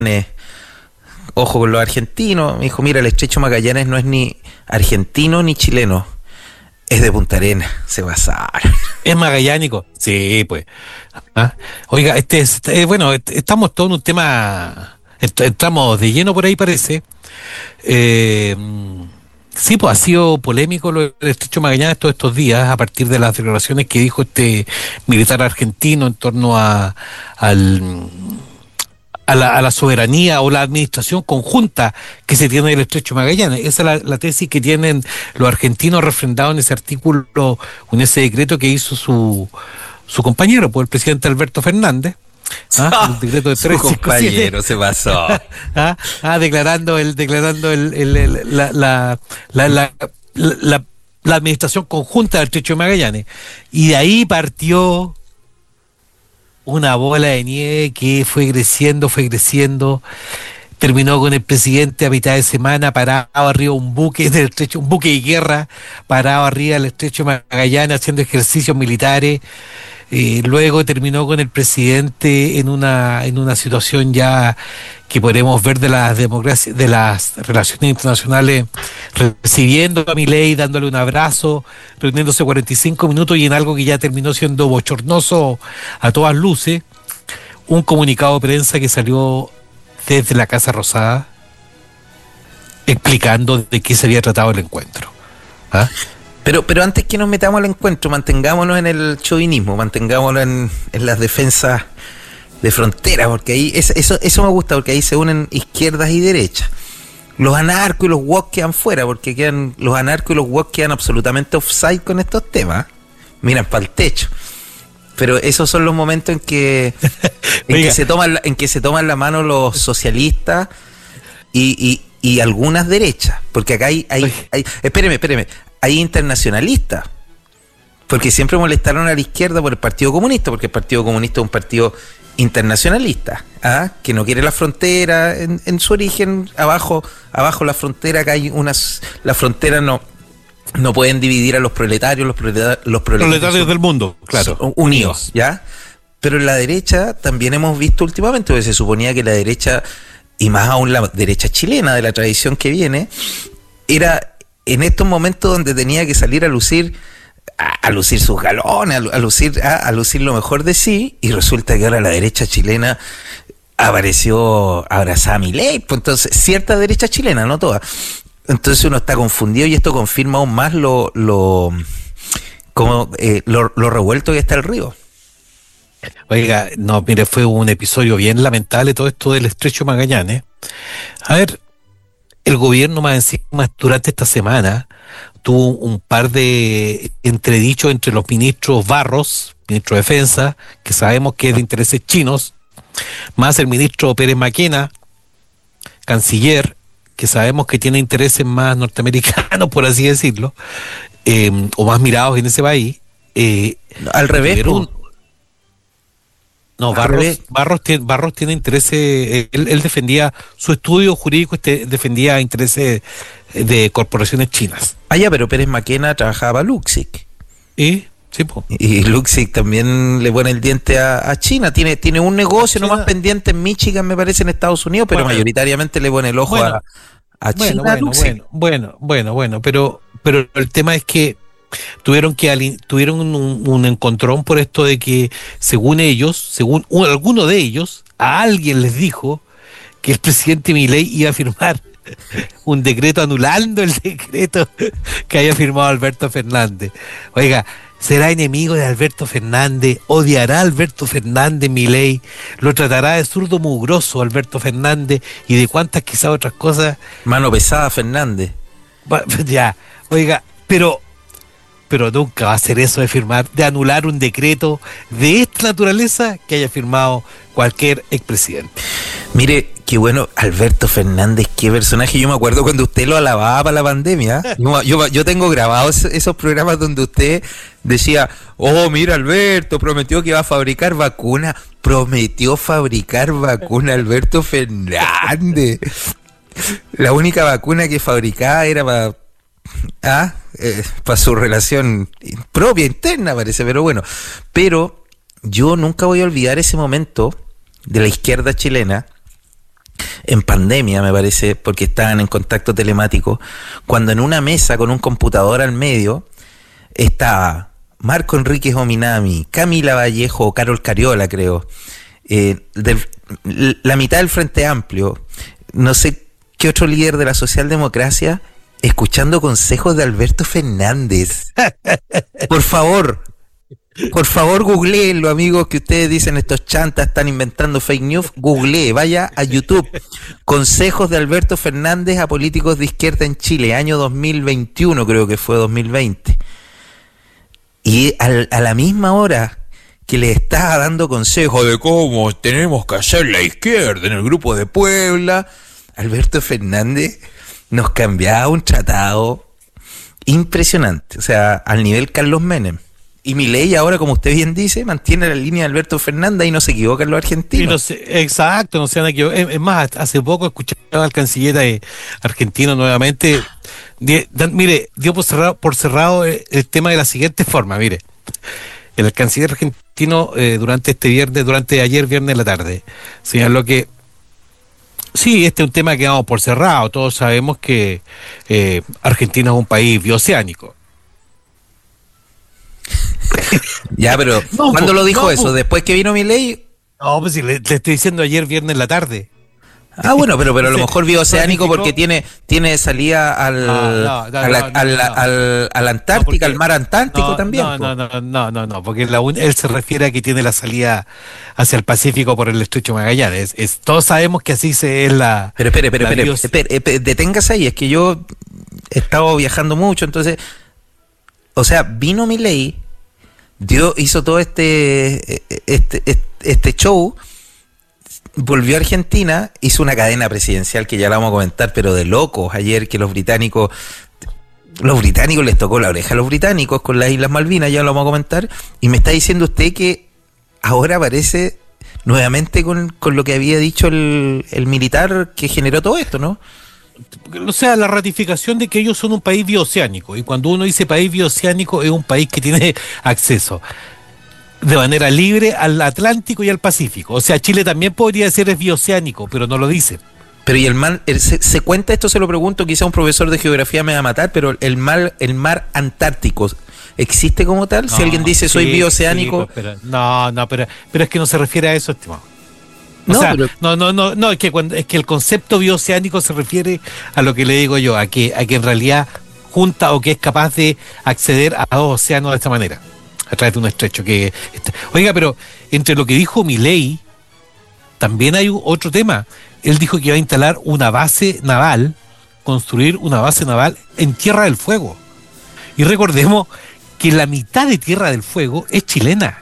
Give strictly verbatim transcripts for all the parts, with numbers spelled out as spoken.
ojo con los argentinos. Me dijo, mira, el estrecho Magallanes no es ni argentino ni chileno, es de Punta Arenas, se pasaron. ¿Es magallánico? Sí, pues. ¿Ah? Oiga, este, este, bueno, estamos todos en un tema, estamos de lleno por ahí parece. Eh, sí, pues ha sido polémico lo del estrecho Magallanes todos estos días a partir de las declaraciones que dijo este militar argentino en torno a al A la, a la soberanía o la administración conjunta que se tiene del estrecho Magallanes. Esa es la, la tesis que tienen los argentinos refrendado en ese artículo, en ese decreto que hizo su su compañero, pues el presidente Alberto Fernández. ¿Ah? El decreto de su compañero se pasó. ¿Ah? Ah, declarando el declarando el, el, el la, la, la, la, la, la administración conjunta del estrecho de Magallanes. Y de ahí partió una bola de nieve que fue creciendo, fue creciendo, terminó con el presidente a mitad de semana parado arriba un buque del estrecho, un buque de guerra, parado arriba del estrecho de Magallanes haciendo ejercicios militares. Eh, luego terminó con el presidente en una en una situación ya que podremos ver de las democracias, de las relaciones internacionales, recibiendo a Milei, dándole un abrazo, reuniéndose cuarenta y cinco minutos y en algo que ya terminó siendo bochornoso a todas luces, un comunicado de prensa que salió desde la Casa Rosada explicando de qué se había tratado el encuentro. ¿Ah? Pero, pero antes que nos metamos al encuentro, mantengámonos en el chauvinismo, mantengámonos en, en las defensas de frontera, porque ahí eso, eso, eso me gusta, porque ahí se unen izquierdas y derechas. Los anarcos y los woke quedan fuera, porque quedan los anarcos y los woke quedan absolutamente offside con estos temas. Miran para el techo. Pero esos son los momentos en que en que se toman en que se toman la mano los socialistas y, y, y algunas derechas, porque acá hay, hay, hay espéreme, espéreme. Hay internacionalistas, porque siempre molestaron a la izquierda por el Partido Comunista, porque el Partido Comunista es un partido internacionalista, ¿ah? Que no quiere la frontera en, en su origen, abajo, abajo la frontera, acá hay unas, la frontera no, no pueden dividir a los proletarios, los proletarios, los proletarios, proletarios son, del mundo, claro, son unidos, ¿ya? Pero en la derecha también hemos visto últimamente, porque se suponía que la derecha, y más aún la derecha chilena de la tradición que viene, era en estos momentos donde tenía que salir a lucir a, a lucir sus galones, a, a lucir a, a lucir lo mejor de sí, y resulta que ahora la derecha chilena apareció abrazada a Milei, pues entonces cierta derecha chilena, no toda. Entonces uno está confundido y esto confirma aún más lo lo como eh, lo, lo revuelto que está el río. Oiga, no, mire, fue un episodio bien lamentable todo esto del estrecho Magallanes. A ver, el gobierno más encima durante esta semana tuvo un par de entredichos entre los ministros Barros, ministro de Defensa, que sabemos que es de intereses chinos, más el ministro Pérez Maquena, canciller, que sabemos que tiene intereses más norteamericanos, por así decirlo, eh, o más mirados en ese país. Eh, Al revés, un, No, Barros, Barros, tiene, Barros tiene intereses, él, él defendía, su estudio jurídico este, defendía intereses de corporaciones chinas. Ah, ya, pero Pérez Maquena trabajaba para Luxic. ¿Y? Sí, po. Y Luxic también le pone el diente a, a China, tiene, tiene un negocio China. nomás pendiente en Michigan, me parece, en Estados Unidos, pero bueno, mayoritariamente le pone el ojo bueno, a, a China. Bueno, a bueno, bueno, bueno, bueno, bueno, pero, pero el tema es que tuvieron que tuvieron un, un encontrón por esto de que, según ellos, según un, alguno de ellos, a alguien les dijo que el presidente Milei iba a firmar un decreto anulando el decreto que había firmado Alberto Fernández. Oiga, será enemigo de Alberto Fernández, odiará a Alberto Fernández Milei, lo tratará de zurdo mugroso Alberto Fernández y de cuantas quizás otras cosas. Mano pesada Fernández. Ya, oiga, pero pero nunca va a hacer eso de firmar, de anular un decreto de esta naturaleza que haya firmado cualquier expresidente. Mire, qué bueno, Alberto Fernández, qué personaje. Yo me acuerdo cuando usted lo alababa para la pandemia. Yo, yo, yo tengo grabados esos programas donde usted decía, oh, mira, Alberto prometió que iba a fabricar vacuna. Prometió fabricar vacuna Alberto Fernández. La única vacuna que fabricaba era para... Ah, eh, para su relación propia, interna, parece, pero bueno. Pero yo nunca voy a olvidar ese momento de la izquierda chilena en pandemia, me parece, porque estaban en contacto telemático, cuando en una mesa con un computador al medio estaba Marco Enríquez Ominami, Camila Vallejo, Carol Cariola, creo, eh, del, la mitad del Frente Amplio, no sé qué otro líder de la socialdemocracia, escuchando consejos de Alberto Fernández. Por favor, por favor, googleenlo, amigos, que ustedes dicen estos chantas están inventando fake news. Googlee, vaya a YouTube. Consejos de Alberto Fernández a políticos de izquierda en Chile, año dos mil veintiuno, creo que fue dos mil veinte. Y al, a la misma hora que le estaba dando consejos de cómo tenemos que hacer la izquierda en el Grupo de Puebla, Alberto Fernández nos cambiaba un tratado impresionante, o sea, al nivel Carlos Menem. Y Milei ahora, como usted bien dice, mantiene la línea de Alberto Fernández y no se equivocan los argentinos. No sé, exacto, no se han equivocado. Es, es más, hace poco escuchaba al canciller eh, argentino nuevamente. Die, dan, mire, dio por cerrado, por cerrado el, el tema de la siguiente forma, mire. El canciller argentino eh, durante este viernes, durante ayer viernes de la tarde, señaló que sí, este es un tema que damos por cerrado. Todos sabemos que eh, Argentina es un país bioceánico. Ya, pero no, ¿cuándo lo dijo no, eso? ¿Después que vino Milei? No, pues si le, le estoy diciendo ayer viernes en la tarde. Ah, bueno, pero, pero a lo mejor bioceánico porque tiene tiene salida al no, no, no, a la, no, no, al, no. al, al Antártica, No, al mar Antártico no, también. No, po. no, no, no, no, no, porque la un, él se refiere a que tiene la salida hacia el Pacífico por el Estrecho de Magallanes. Es, es, todos sabemos que así se es la... Pero espere, espere, espere, bios... espere, espere, deténgase ahí, es que yo he estado viajando mucho, entonces, o sea, vino Milei, dio, hizo todo este, este, este, este show, volvió a Argentina, hizo una cadena presidencial que ya la vamos a comentar, pero de locos, ayer que los británicos, los británicos les tocó la oreja a los británicos con las Islas Malvinas, ya lo vamos a comentar, y me está diciendo usted que ahora aparece nuevamente con, con lo que había dicho el, el militar que generó todo esto, ¿no? O sea, la ratificación de que ellos son un país bioceánico, y cuando uno dice país bioceánico es un país que tiene acceso de manera libre al Atlántico y al Pacífico. O sea, Chile también podría ser es bioceánico, pero no lo dice. Pero y el mar, el, se, se cuenta esto, se lo pregunto, quizá un profesor de geografía me va a matar, pero el mar, el mar Antártico, ¿existe como tal? No, si alguien dice soy sí, bioceánico. Sí, pero, no, no, pero, pero es que no se refiere a eso, estimado. O no, sea, pero... no, no, no, no, es que cuando, es que el concepto bioceánico se refiere a lo que le digo yo, a que, a que en realidad junta o que es capaz de acceder a dos océanos de esta manera, a través de un estrecho que... Oiga, pero entre lo que dijo Milei, también hay otro tema. Él dijo que iba a instalar una base naval, construir una base naval en Tierra del Fuego. Y recordemos que la mitad de Tierra del Fuego es chilena.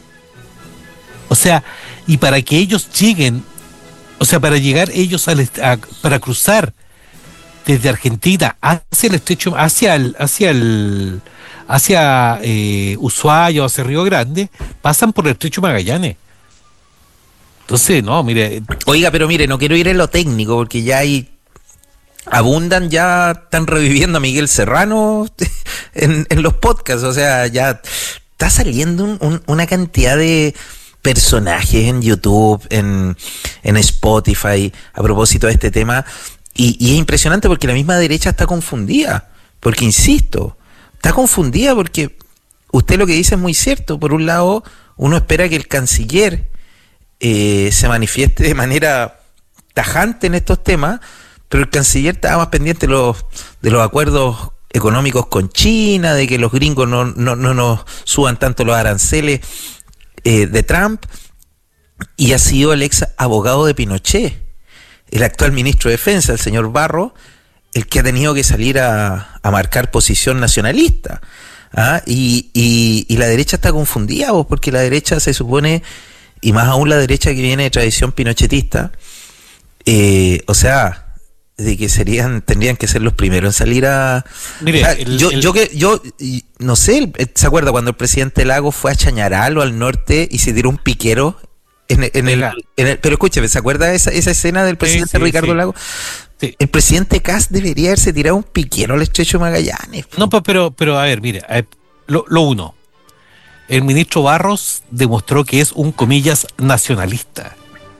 O sea, y para que ellos lleguen, o sea, para llegar ellos al a, para cruzar desde Argentina hacia el estrecho, hacia el, hacia el, hacia eh, Ushuaia o hacia Río Grande, pasan por el estrecho Magallanes. Entonces, no, mire. Oiga, pero mire, no quiero ir en lo técnico porque ya hay, abundan, ya están reviviendo a Miguel Serrano en, en los podcasts, o sea, ya está saliendo un, un, una cantidad de personajes en YouTube, en, en Spotify, a propósito de este tema, y, y es impresionante porque la misma derecha está confundida, porque insisto, está confundida porque usted lo que dice es muy cierto. Por un lado, uno espera que el canciller eh, se manifieste de manera tajante en estos temas, pero el canciller estaba más pendiente de los, de los acuerdos económicos con China, de que los gringos no, no, no nos suban tanto los aranceles eh, de Trump, y ha sido el ex abogado de Pinochet, el actual ministro de Defensa, el señor Barro, el que ha tenido que salir a, a marcar posición nacionalista. ¿Ah? Y, y, y la derecha está confundida, vos, porque la derecha se supone, y más aún la derecha que viene de tradición pinochetista, eh, o sea, de que serían, tendrían que ser los primeros en salir a... Mire, o sea, el, yo, el... yo que, yo, no sé, ¿se acuerda cuando el presidente Lagos fue a Chañaral o al norte y se tiró un piquero? En, en, el, en el, pero escúcheme, ¿se acuerda de esa, esa escena del presidente sí, sí, Ricardo sí. Lagos? Sí. El presidente Kast debería haberse tirado un piquero al estrecho de Magallanes. No, pero, pero a ver, mire, a ver, lo, lo uno, el ministro Barros demostró que es un, comillas, nacionalista.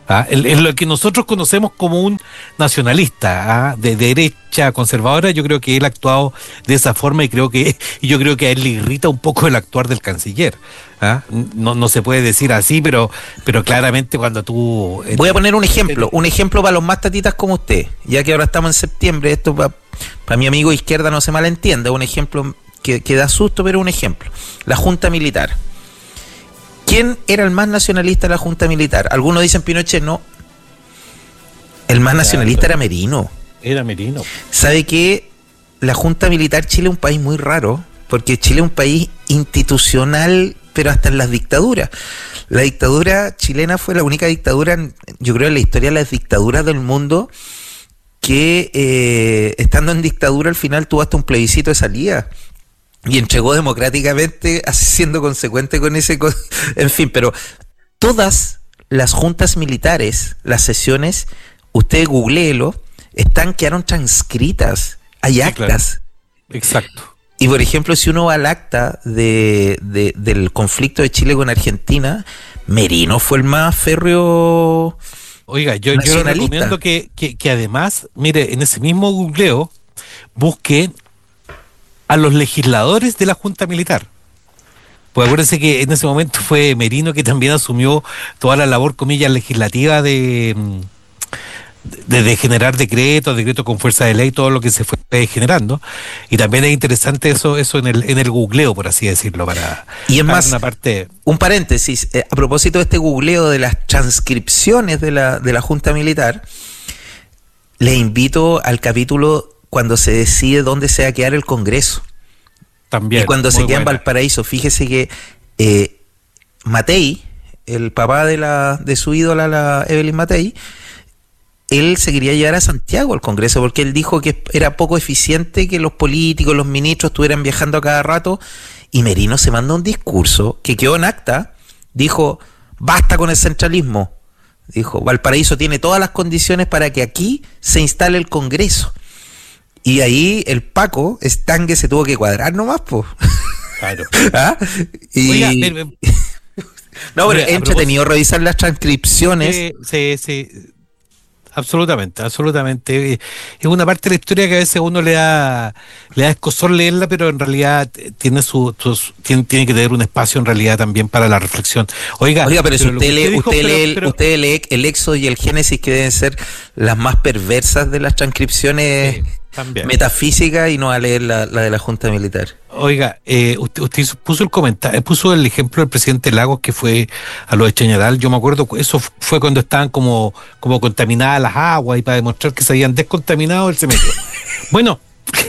¿ah? En, en lo que nosotros conocemos como un nacionalista, ¿ah? de, de derecha conservadora, yo creo que él ha actuado de esa forma y creo que y yo creo que a él le irrita un poco el actuar del canciller. ¿ah? No, no se puede decir así, pero, pero claramente cuando tú... Voy a poner un ejemplo, un ejemplo para los más tatitas como usted, ya que ahora estamos en septiembre, esto para pa mi amigo izquierda no se malentienda, un ejemplo que, que da susto, pero un ejemplo. La Junta Militar. ¿Quién era el más nacionalista de la Junta Militar? Algunos dicen Pinochet, no. El más nacionalista era Merino. Era Merino. ¿Sabe qué? La Junta Militar, Chile es un país muy raro, porque Chile es un país institucional, pero hasta en las dictaduras. La dictadura chilena fue la única dictadura, yo creo, en la historia de las dictaduras del mundo, que eh, estando en dictadura al final tuvo hasta un plebiscito de salida. Y entregó democráticamente, siendo consecuente con ese... En fin, pero todas las juntas militares, las sesiones, usted googleelo, están, quedaron transcritas. Hay actas. Sí, claro. Exacto. Y por ejemplo, si uno va al acta de, de, del conflicto de Chile con Argentina, Merino fue el más férreo. Oiga, yo, yo le recomiendo que, que, que además, mire, en ese mismo googleo, busque a los legisladores de la Junta Militar. Pues acuérdense que en ese momento fue Merino que también asumió toda la labor, comillas, legislativa de, de, de generar decretos, decretos con fuerza de ley, todo lo que se fue generando. Y también es interesante eso eso en el en el googleo, por así decirlo, para... Y es más, una parte... un paréntesis, eh, a propósito de este googleo de las transcripciones de la, de la Junta Militar, les invito al capítulo cuando se decide dónde se va a quedar el Congreso. También. Y cuando se queda en Valparaíso, fíjese que eh, Matei, el papá de la de su ídola, la Evelyn Matei, él se quería llevar a Santiago al Congreso porque él dijo que era poco eficiente que los políticos, los ministros estuvieran viajando a cada rato, y Merino se manda un discurso que quedó en acta, dijo, basta con el centralismo, dijo, Valparaíso tiene todas las condiciones para que aquí se instale el Congreso. Y ahí el Paco Estangue se tuvo que cuadrar nomás, pues. Claro. ¿Ah? Y... Oiga, pero... no, pero es entretenido revisar las transcripciones. Sí, sí, sí. Absolutamente, absolutamente. Es una parte de la historia que a veces uno le da le da escozor leerla, pero en realidad tiene su, sus, tiene, tiene que tener un espacio en realidad también para la reflexión. Oiga, Oiga pero, pero si usted lee, dijo, usted, pero, lee, pero, usted lee el Éxodo y el Génesis, que deben ser las más perversas de las transcripciones sí, metafísicas, y no va a leer la, la de la Junta Militar. Oiga, eh, usted, usted puso el comentario, puso el ejemplo del presidente Lagos que fue a lo de Chañaral. Yo me acuerdo, eso fue cuando estaban como, como contaminadas las aguas, y para demostrar que se habían descontaminado él se metió. Bueno,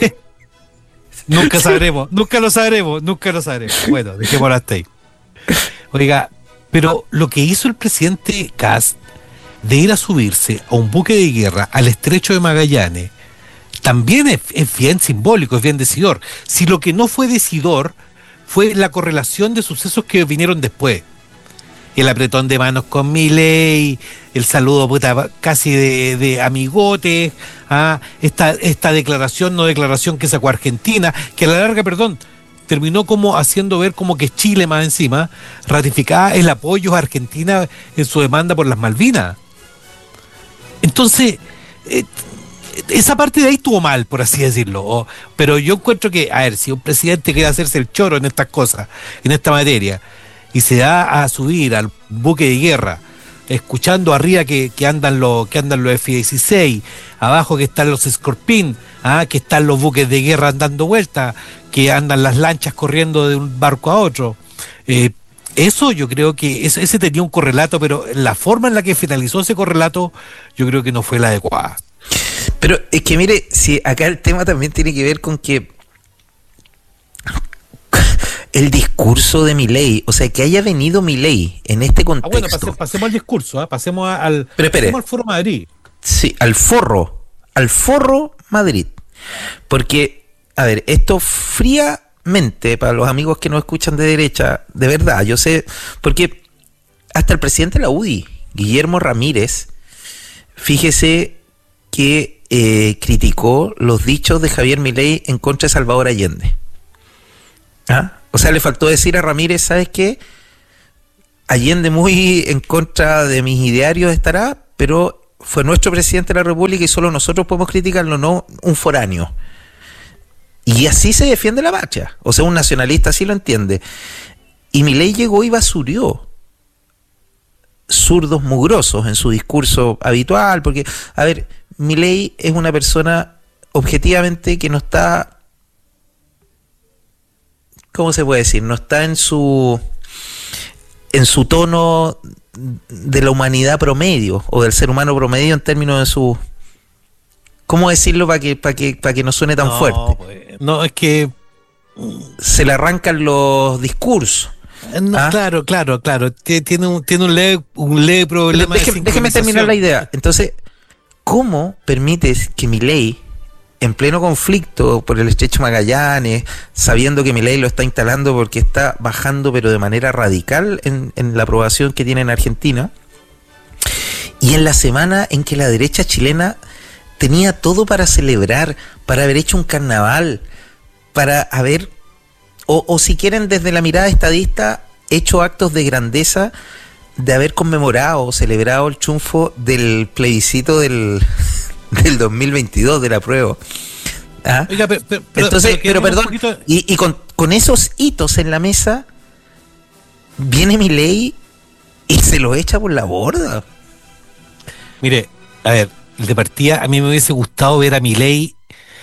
nunca sabremos, nunca lo sabremos, nunca lo sabremos. Bueno, dejémoslo hasta ahí. Oiga, pero lo que hizo el presidente Kast de ir a subirse a un buque de guerra al estrecho de Magallanes también es, es bien simbólico, es bien decidor. Si lo que no fue decidor fue la correlación de sucesos que vinieron después. El apretón de manos con Milei, el saludo puta, casi de, de amigote, ¿ah? esta, esta declaración, no declaración que sacó Argentina, que a la larga, perdón, terminó como haciendo ver como que Chile más encima ratificaba el apoyo a Argentina en su demanda por las Malvinas. Entonces... Eh, esa parte de ahí estuvo mal, por así decirlo. O, pero yo encuentro que, a ver, si un presidente quiere hacerse el choro en estas cosas, en esta materia, y se da a subir al buque de guerra, escuchando arriba que, que andan los que andan los F dieciséis, abajo que están los Scorpion, ¿ah? que están los buques de guerra dando vueltas, que andan las lanchas corriendo de un barco a otro. Eh, Eso yo creo que ese, ese tenía un correlato, pero la forma en la que finalizó ese correlato yo creo que no fue la adecuada. Pero es que mire, si acá el tema también tiene que ver con que el discurso de Milei, o sea, que haya venido Milei en este contexto. Ah, bueno, pase, pasemos al discurso, ¿eh? pasemos al, pero espere, pasemos al Foro Madrid. Sí, al Forro, al Forro Madrid. Porque, a ver, esto fríamente, para los amigos que nos escuchan de derecha, de verdad, yo sé, porque hasta el presidente de la U D I, Guillermo Ramírez, fíjese que eh, criticó los dichos de Javier Milei en contra de Salvador Allende. ¿Ah? O sea, le faltó decir a Ramírez, ¿sabes qué? Allende muy en contra de mis idearios estará, pero fue nuestro presidente de la República y solo nosotros podemos criticarlo, no un foráneo. Y así se defiende la patria. O sea, un nacionalista así lo entiende. Y Milei llegó y basurió zurdos mugrosos en su discurso habitual, porque, a ver, Milei es una persona objetivamente que no está, ¿cómo se puede decir? No está en su en su tono de la humanidad promedio o del ser humano promedio en términos de su, ¿cómo decirlo para que para que para que no suene tan no, fuerte? Pues, no, es que se le arrancan los discursos. No, ¿Ah? Claro, claro, claro. Tiene un, tiene un leve, un leve problema. Deje, de déjeme terminar la idea. Entonces, ¿cómo permites que Milei, en pleno conflicto por el Estrecho Magallanes, sabiendo que Milei lo está instalando porque está bajando pero de manera radical en, en la aprobación que tiene en Argentina, y en la semana en que la derecha chilena tenía todo para celebrar, para haber hecho un carnaval, para haber... O, o si quieren desde la mirada estadista, hecho actos de grandeza de haber conmemorado o celebrado el triunfo del plebiscito del, del dos mil veintidós, del apruebo. ¿Ah? Oiga, pero, pero, Entonces, pero, pero perdón, poquito... y, y con, con esos hitos en la mesa, viene Milei y se lo echa por la borda. Mire, a ver, de partida, a mí me hubiese gustado ver a Milei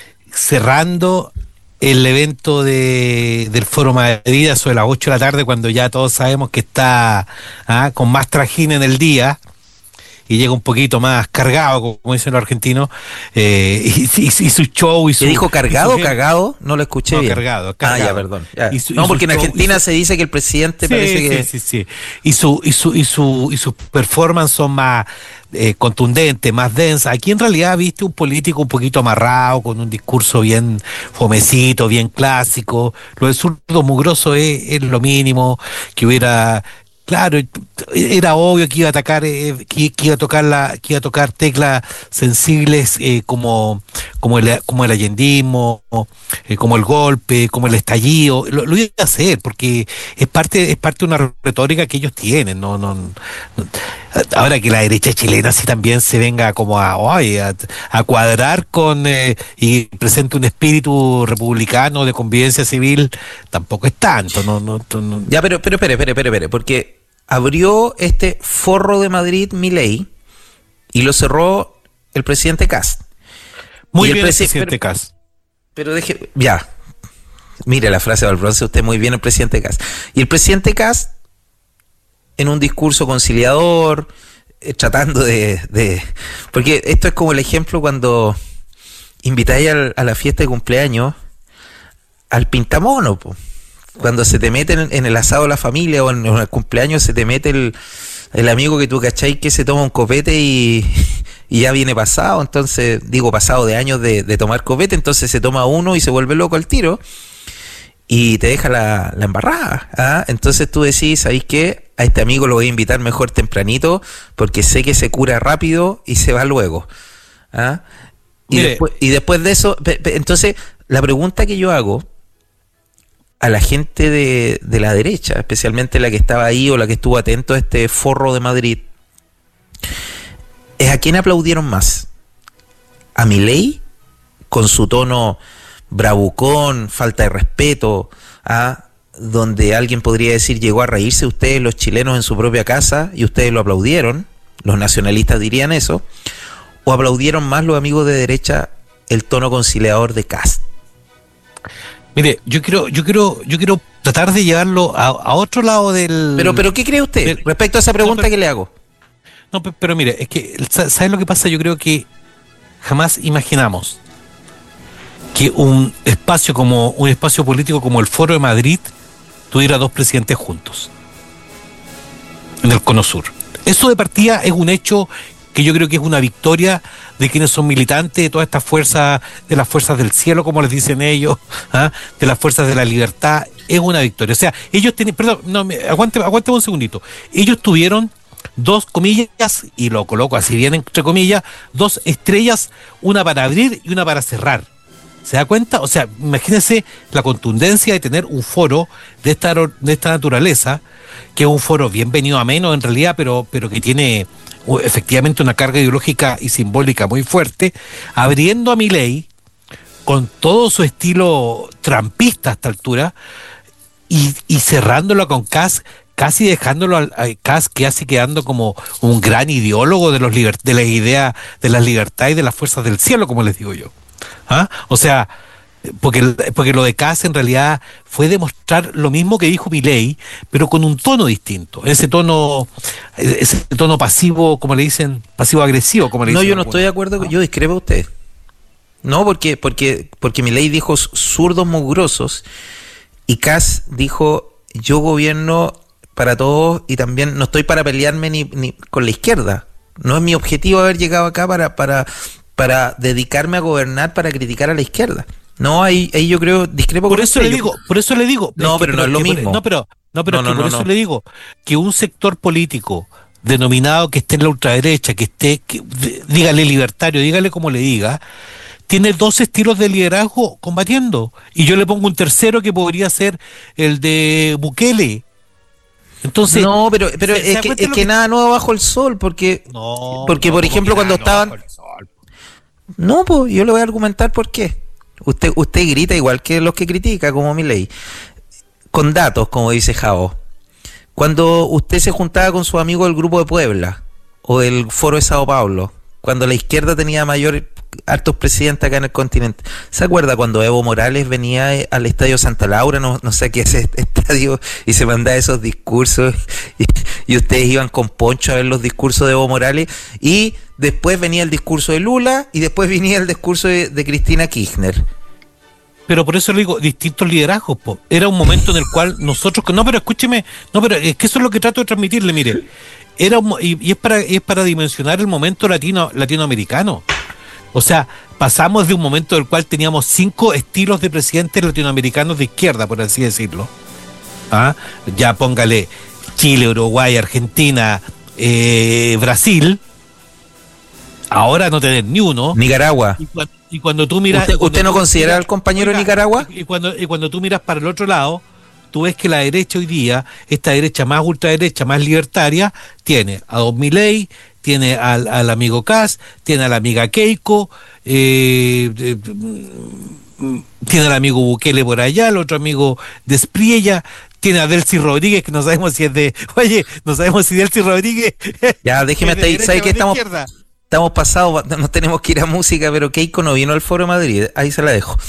cerrando el evento de del Foro Madrid sobre las ocho de la tarde, cuando ya todos sabemos que está ¿ah? con más trajín en el día y llega un poquito más cargado, como dicen los argentinos, eh, y, y, y su show y su... ¿Te dijo cargado o cagado? No lo escuché no, bien. Cargado, cargado. Ah, ya, perdón. Ya. Y su, no, y porque en show, Argentina su... se dice que el presidente sí, parece que... Sí, sí, sí. Y su, y su, y su, y sus performances son más eh, contundentes, más densas. Aquí en realidad viste un político un poquito amarrado, con un discurso bien fomecito, bien clásico. Lo de zurdo mugroso es, es lo mínimo que hubiera... Claro, era obvio que iba a atacar, eh, que, que iba a tocar la, que iba a tocar teclas sensibles eh, como, como el, como el allendismo, eh, como el golpe, como el estallido. Lo, lo iba a hacer porque es parte, es parte de una retórica que ellos tienen. No, no, no. Ahora que la derecha chilena sí también se venga como a, oye, a, a cuadrar con eh, y presente un espíritu republicano de convivencia civil, tampoco es tanto. No, no, no. Ya, pero, pero, espere, espere, espere, espere, porque abrió este forro de Madrid Milei y lo cerró el presidente Kast. Muy bien el, presi- el presidente Kast. Pero deje, ya, mire la frase de Valbronce, usted muy bien el presidente Kast. Y el presidente Kast, en un discurso conciliador, eh, tratando de, de... Porque esto es como el ejemplo cuando invitáis al, a la fiesta de cumpleaños al pintamono, po. Cuando se te mete en, en el asado de la familia o en, en el cumpleaños se te mete el, el amigo que tú cachai que se toma un copete y, y ya viene pasado, entonces, digo pasado de años de, de tomar copete, entonces se toma uno y se vuelve loco al tiro y te deja la, la embarrada, ¿ah? Entonces tú decís, ¿sabéis qué? A este amigo lo voy a invitar mejor tempranito porque sé que se cura rápido y se va luego, ¿ah? Y, después, y después de eso, pe, pe, entonces la pregunta que yo hago a la gente de, de la derecha, especialmente la que estaba ahí o la que estuvo atento a este forro de Madrid, es a quién aplaudieron más. A Milei, con su tono bravucón, falta de respeto, a donde alguien podría decir llegó a reírse ustedes los chilenos en su propia casa y ustedes lo aplaudieron, los nacionalistas dirían eso, o aplaudieron más los amigos de derecha el tono conciliador de Kast. Mire, yo quiero, yo quiero, yo quiero tratar de llevarlo a, a otro lado del. Pero, pero ¿qué cree usted del, respecto a esa pregunta no, pero, que le hago? No, pero, pero mire, es que, ¿sabes lo que pasa? Yo creo que jamás imaginamos que un espacio como un espacio político como el Foro de Madrid tuviera dos presidentes juntos en el Cono Sur. Eso de partida es un hecho que yo creo que es una victoria de quienes son militantes de todas estas fuerzas, de las fuerzas del cielo, como les dicen ellos, ¿ah? De las fuerzas de la libertad, es una victoria. O sea, ellos tienen, perdón, no, aguante, aguante un segundito. Ellos tuvieron dos comillas, y lo coloco así bien entre comillas, dos estrellas, una para abrir y una para cerrar. ¿Se da cuenta? O sea, imagínense la contundencia de tener un foro de esta, de esta naturaleza, que es un foro bienvenido a menos en realidad, pero, pero que tiene uh, efectivamente una carga ideológica y simbólica muy fuerte, abriendo a Milei con todo su estilo trampista a esta altura y, y cerrándolo con Kast, casi dejándolo a, a Kast casi quedando como un gran ideólogo de, los liber, de las ideas de la libertad y de las fuerzas del cielo, como les digo yo. ¿Ah? O sea, porque, porque lo de Kast en realidad fue demostrar lo mismo que dijo Milei, pero con un tono distinto, ese tono, ese tono pasivo, como le dicen, pasivo-agresivo, como le no, dicen. yo no estoy de acuerdo, ¿no? Yo discrepo de usted. No, porque, porque, porque Milei dijo zurdos mugrosos y Kast dijo yo gobierno para todos y también no estoy para pelearme ni, ni con la izquierda. No es mi objetivo haber llegado acá para, para, para dedicarme a gobernar, para criticar a la izquierda. No, ahí, ahí yo creo, discrepo por con eso usted. le digo, por eso le digo. No, es que, pero no es lo que, mismo. No, pero, no, pero no, es que no, por no, eso no. le digo que un sector político denominado que esté en la ultraderecha, que esté, que, dígale libertario, dígale como le diga, tiene dos estilos de liderazgo combatiendo. Y yo le pongo un tercero que podría ser el de Bukele. Entonces, no, pero, pero ¿se, es, se que, es que nada nuevo bajo el sol, porque, no, porque no, por ejemplo, cuando estaban... No, pues yo le voy a argumentar por qué. Usted, usted grita igual que los que critica, como Milei, con datos, como dice Jao. Cuando usted se juntaba con su amigo del Grupo de Puebla, o del Foro de Sao Paulo, cuando la izquierda tenía mayor hartos presidentes acá en el continente. ¿Se acuerda cuando Evo Morales venía al Estadio Santa Laura, no, no sé qué es ese estadio, y se mandaba esos discursos y, y ustedes iban con poncho a ver los discursos de Evo Morales y después venía el discurso de Lula y después venía el discurso de, de Cristina Kirchner? Pero por eso le digo, distintos liderazgos, po. Era un momento en el cual nosotros, no, pero escúcheme, no, pero es que eso es lo que trato de transmitirle, mire, era un, y, y es para es para dimensionar el momento latino latinoamericano. O sea, pasamos de un momento del cual teníamos cinco estilos de presidentes latinoamericanos de izquierda, por así decirlo. ¿Ah? Ya póngale Chile, Uruguay, Argentina, eh, Brasil. Ahora no tener ni uno. Nicaragua. Y cuando, y cuando tú miras... ¿Usted, cuando usted no tú considera miras, al compañero oiga, Nicaragua? Y cuando, y cuando tú miras para el otro lado, tú ves que la derecha hoy día, esta derecha más ultraderecha, más libertaria, tiene a Don Milei, tiene al, al amigo Kast, tiene a la amiga Keiko, eh, eh, tiene al amigo Bukele por allá, el otro amigo Despriella, tiene a Delcy Rodríguez, que no sabemos si es de... Oye, no sabemos si Delcy Rodríguez... Ya, déjeme hasta ahí, ¿sabe qué estamos? Izquierda. Estamos pasados, nos tenemos que ir a música, pero Keiko no vino al Foro de Madrid, ahí se la dejo.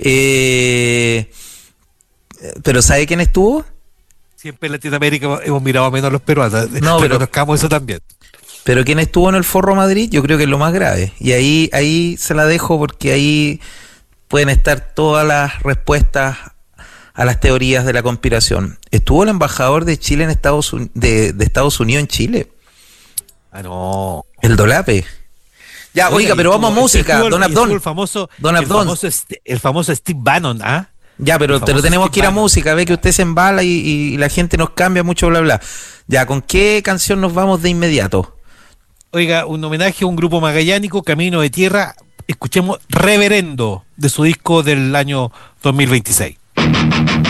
Eh, ¿Pero sabe quién estuvo? Siempre en Latinoamérica hemos mirado menos a los peruanos, no, pero reconozcamos eso también. Pero quién estuvo en el Foro de Madrid, yo creo que es lo más grave. Y ahí, ahí se la dejo porque ahí pueden estar todas las respuestas a las teorías de la conspiración. Estuvo el embajador de Chile en Estados Unidos, de, de Estados Unidos en Chile. Ah, no. El Dolape. Ya, oiga, oiga pero vamos a música. El, Don Abdón. El famoso, Don Abdón. El famoso, el famoso Steve Bannon, ¿ah? Ya, pero, pero tenemos Steve que ir a Bannon. Música. Ve que usted se embala y, y la gente nos cambia mucho, bla, bla. Ya, ¿con qué canción nos vamos de inmediato? Oiga, un homenaje a un grupo magallánico, Camino de Tierra. Escuchemos Reverendo, de su disco del año dos mil veintiséis.